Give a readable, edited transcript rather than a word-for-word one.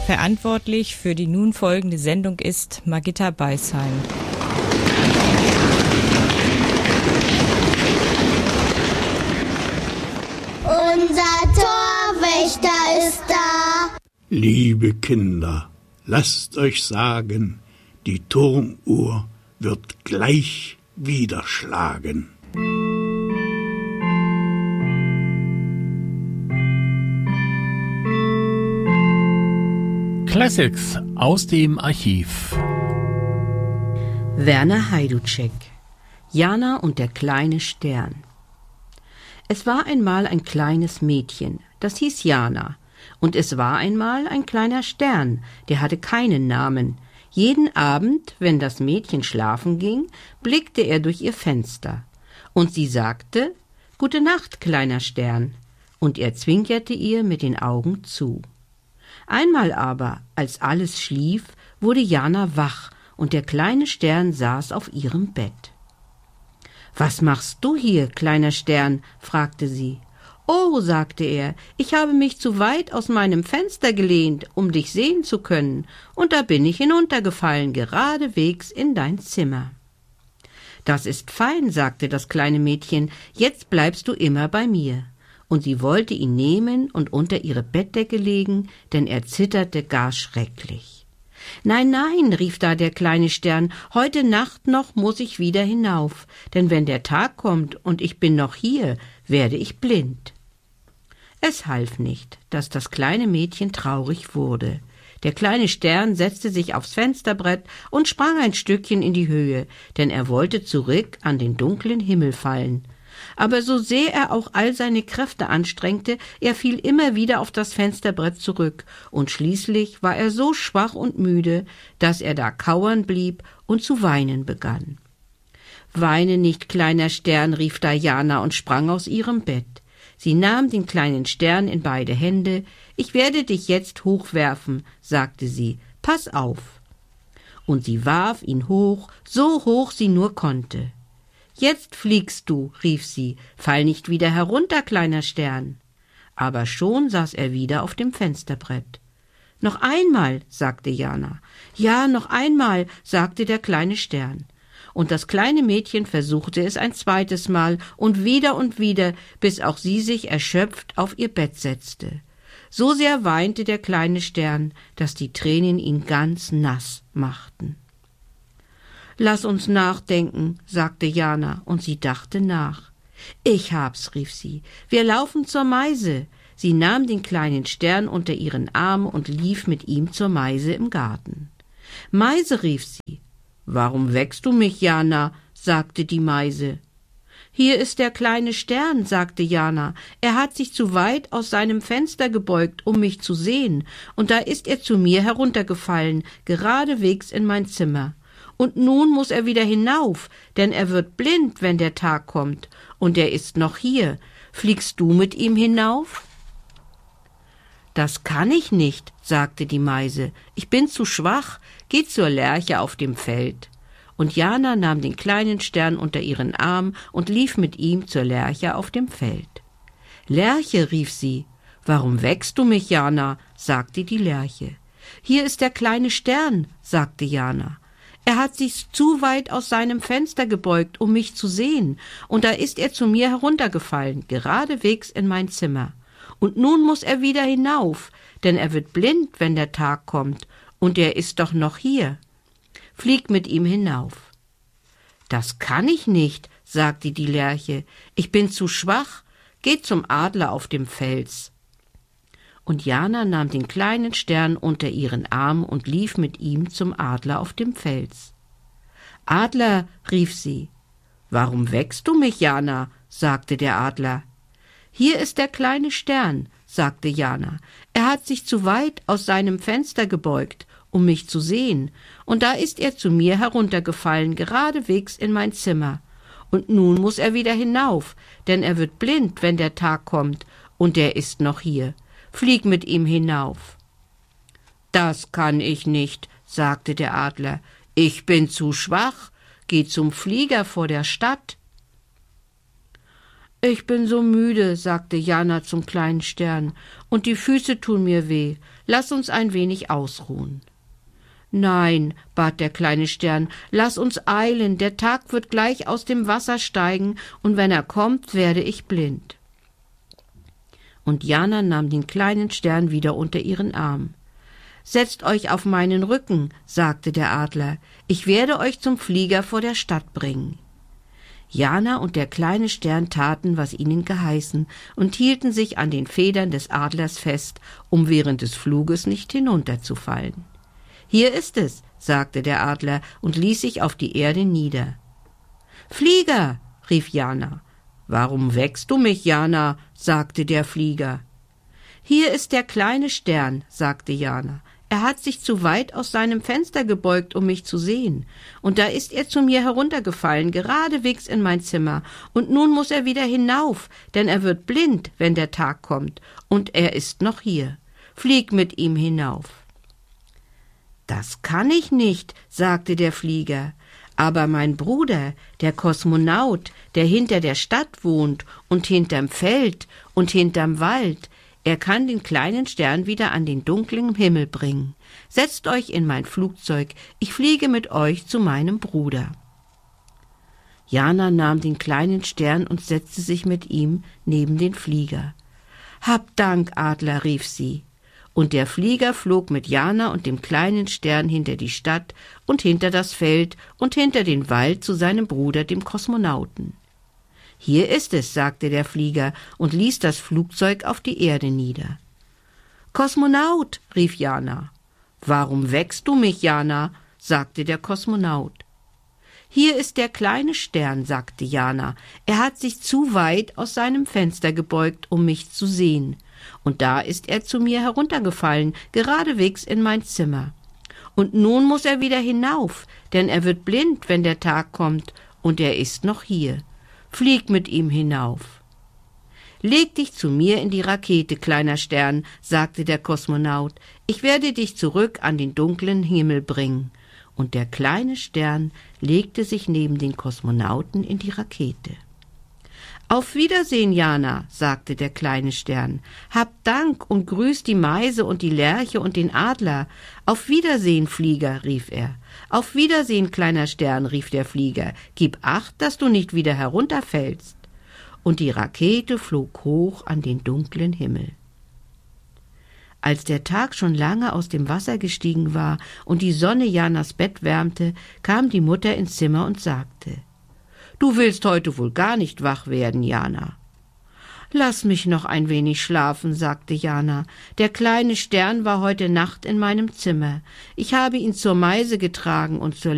Verantwortlich für die nun folgende Sendung ist Margitta Beisheim. Unser Torwächter ist da. Liebe Kinder, lasst euch sagen, die Turmuhr wird gleich wieder schlagen. Classics aus dem Archiv. Werner Heiduczek, Jana und der kleine Stern. Es war einmal ein kleines Mädchen, das hieß Jana, und es war einmal ein kleiner Stern, der hatte keinen Namen. Jeden Abend, wenn das Mädchen schlafen ging, blickte er durch ihr Fenster, und sie sagte: »Gute Nacht, kleiner Stern«, und er zwinkerte ihr mit den Augen zu. Einmal aber, als alles schlief, wurde Jana wach, und der kleine Stern saß auf ihrem Bett. »Was machst du hier, kleiner Stern?« fragte sie. »Oh«, sagte er, »ich habe mich zu weit aus meinem Fenster gelehnt, um dich sehen zu können, und da bin ich hinuntergefallen, geradewegs in dein Zimmer.« »Das ist fein«, sagte das kleine Mädchen, »jetzt bleibst du immer bei mir.« Und sie wollte ihn nehmen und unter ihre Bettdecke legen, denn er zitterte gar schrecklich. »Nein, nein«, rief da der kleine Stern, »heute Nacht noch muss ich wieder hinauf, denn wenn der Tag kommt und ich bin noch hier, werde ich blind.« Es half nicht, dass das kleine Mädchen traurig wurde. Der kleine Stern setzte sich aufs Fensterbrett und sprang ein Stückchen in die Höhe, denn er wollte zurück an den dunklen Himmel fallen. Aber so sehr er auch all seine Kräfte anstrengte, er fiel immer wieder auf das Fensterbrett zurück, und schließlich war er so schwach und müde, dass er da kauern blieb und zu weinen begann. »Weine nicht, kleiner Stern«, rief Jana und sprang aus ihrem Bett. Sie nahm den kleinen Stern in beide Hände. »Ich werde dich jetzt hochwerfen«, sagte sie, »pass auf.« Und sie warf ihn hoch, so hoch sie nur konnte. »Jetzt fliegst du«, rief sie, »fall nicht wieder herunter, kleiner Stern.« Aber schon saß er wieder auf dem Fensterbrett. »Noch einmal«, sagte Jana. »Ja, noch einmal«, sagte der kleine Stern. Und das kleine Mädchen versuchte es ein zweites Mal und wieder, bis auch sie sich erschöpft auf ihr Bett setzte. So sehr weinte der kleine Stern, dass die Tränen ihn ganz nass machten. »Lass uns nachdenken«, sagte Jana, und sie dachte nach. »Ich hab's«, rief sie, »wir laufen zur Meise.« Sie nahm den kleinen Stern unter ihren Arm und lief mit ihm zur Meise im Garten. »Meise«, rief sie. »Warum weckst du mich, Jana?«, sagte die Meise. »Hier ist der kleine Stern«, sagte Jana. »Er hat sich zu weit aus seinem Fenster gebeugt, um mich zu sehen, und da ist er zu mir heruntergefallen, geradewegs in mein Zimmer. Und nun muss er wieder hinauf, denn er wird blind, wenn der Tag kommt, und er ist noch hier. Fliegst du mit ihm hinauf?« »Das kann ich nicht«, sagte die Meise, »ich bin zu schwach, geh zur Lerche auf dem Feld.« Und Jana nahm den kleinen Stern unter ihren Arm und lief mit ihm zur Lerche auf dem Feld. »Lerche«, rief sie. »Warum weckst du mich, Jana?«, sagte die Lerche. »Hier ist der kleine Stern«, sagte Jana. »Er hat sich zu weit aus seinem Fenster gebeugt, um mich zu sehen, und da ist er zu mir heruntergefallen, geradewegs in mein Zimmer. Und nun muss er wieder hinauf, denn er wird blind, wenn der Tag kommt, und er ist doch noch hier. Flieg mit ihm hinauf.« »Das kann ich nicht«, sagte die Lerche, »ich bin zu schwach, geh zum Adler auf dem Fels.« Und Jana nahm den kleinen Stern unter ihren Arm und lief mit ihm zum Adler auf dem Fels. »Adler«, rief sie. »Warum weckst du mich, Jana?«, sagte der Adler. »Hier ist der kleine Stern«, sagte Jana. »Er hat sich zu weit aus seinem Fenster gebeugt, um mich zu sehen, und da ist er zu mir heruntergefallen, geradewegs in mein Zimmer. Und nun muss er wieder hinauf, denn er wird blind, wenn der Tag kommt, und er ist noch hier. Flieg mit ihm hinauf.« »Das kann ich nicht«, sagte der Adler. »Ich bin zu schwach, geh zum Flieger vor der Stadt.« »Ich bin so müde«, sagte Jana zum kleinen Stern, »und die Füße tun mir weh. Lass uns ein wenig ausruhen.« »Nein«, bat der kleine Stern, »lass uns eilen, der Tag wird gleich aus dem Wasser steigen, und wenn er kommt, werde ich blind.« Und Jana nahm den kleinen Stern wieder unter ihren Arm. »Setzt euch auf meinen Rücken«, sagte der Adler, »ich werde euch zum Flieger vor der Stadt bringen.« Jana und der kleine Stern taten, was ihnen geheißen, und hielten sich an den Federn des Adlers fest, um während des Fluges nicht hinunterzufallen. »Hier ist es«, sagte der Adler und ließ sich auf die Erde nieder. »Flieger«, rief Jana. »Warum weckst du mich, Jana?«, sagte der Flieger. »Hier ist der kleine Stern«, sagte Jana. »Er hat sich zu weit aus seinem Fenster gebeugt, um mich zu sehen. Und da ist er zu mir heruntergefallen, geradewegs in mein Zimmer. Und nun muss er wieder hinauf, denn er wird blind, wenn der Tag kommt. Und er ist noch hier. Flieg mit ihm hinauf.« »Das kann ich nicht«, sagte der Flieger. »Aber mein Bruder, der Kosmonaut, der hinter der Stadt wohnt und hinterm Feld und hinterm Wald, er kann den kleinen Stern wieder an den dunklen Himmel bringen. Setzt euch in mein Flugzeug, ich fliege mit euch zu meinem Bruder.« Jana nahm den kleinen Stern und setzte sich mit ihm neben den Flieger. »Hab Dank, Adler«, rief sie. Und der Flieger flog mit Jana und dem kleinen Stern hinter die Stadt und hinter das Feld und hinter den Wald zu seinem Bruder, dem Kosmonauten. »Hier ist es«, sagte der Flieger und ließ das Flugzeug auf die Erde nieder. »Kosmonaut«, rief Jana. »Warum weckst du mich, Jana?«, sagte der Kosmonaut. »Hier ist der kleine Stern«, sagte Jana. »Er hat sich zu weit aus seinem Fenster gebeugt, um mich zu sehen. Und da ist er zu mir heruntergefallen, geradewegs in mein Zimmer. Und nun muss er wieder hinauf, denn er wird blind, wenn der Tag kommt, und er ist noch hier. Flieg mit ihm hinauf.« »Leg dich zu mir in die Rakete, kleiner Stern«, sagte der Kosmonaut. »Ich werde dich zurück an den dunklen Himmel bringen.« Und der kleine Stern legte sich neben den Kosmonauten in die Rakete. »Auf Wiedersehen, Jana«, sagte der kleine Stern. »Hab Dank und grüß die Meise und die Lerche und den Adler. Auf Wiedersehen, Flieger«, rief er. »Auf Wiedersehen, kleiner Stern«, rief der Flieger. »Gib Acht, dass du nicht wieder herunterfällst.« Und die Rakete flog hoch an den dunklen Himmel. Als der Tag schon lange aus dem Wasser gestiegen war und die Sonne Janas Bett wärmte, kam die Mutter ins Zimmer und sagte: »Du willst heute wohl gar nicht wach werden, Jana.« »Lass mich noch ein wenig schlafen«, sagte Jana. »Der kleine Stern war heute Nacht in meinem Zimmer. Ich habe ihn zur Meise getragen und zur